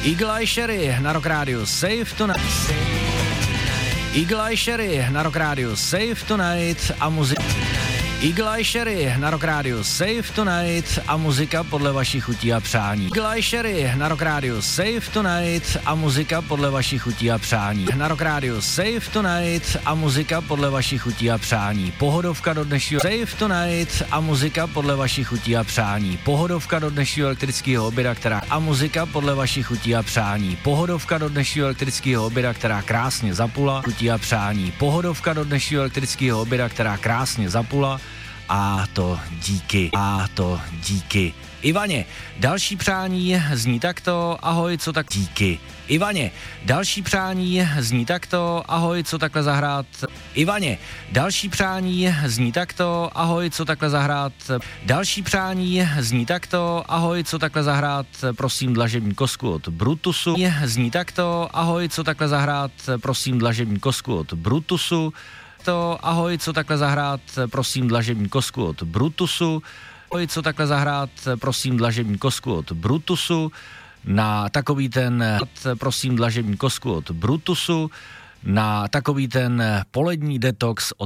Eagle Eye Cherry na Rock Radio Save Tonight. Eagle Eye Cherry na Rock Radio Save Tonight a muzika. Eagle Eye Cherry na Rock Radio Save Tonight a muzika podle vašich chutí a přání. Eagle Eye Cherry na Rock Radio Save Tonight a muzika podle vašich chutí a přání. Na Rock Radio Save Tonight a muzika podle vašich chutí a přání. Pohodovka do dnešního Save Tonight a muzika podle vašich chutí a přání. Pohodovka do dnešního elektrického oběda, která a muzika podle vašich chutí a přání. Pohodovka do dnešního elektrického oběda, která krásně zapula chutí a přání. Pohodovka do dnešního elektrického oběda, která krásně zapula. A to díky. Ivaně, další přání zní takto, ahoj, co tak díky. Ivaně, další přání zní takto, ahoj, co takhle zahrát. Ivaně, další přání zní takto, ahoj, co takhle zahrát. Další přání zní takto, ahoj, co takhle zahrát, prosím dlažební kosku od Brutusu. Zní takto, ahoj, co takhle zahrát, prosím dlažební kosku od Brutusu. Ahoj, co takhle zahrát, prosím dlažební kosku od Brutusu. Ahoj, co takhle zahrát, prosím dlažební kosku od Brutusu. Na takový ten, prosím dlažební kosku od Brutusu. Na takový ten polední detox od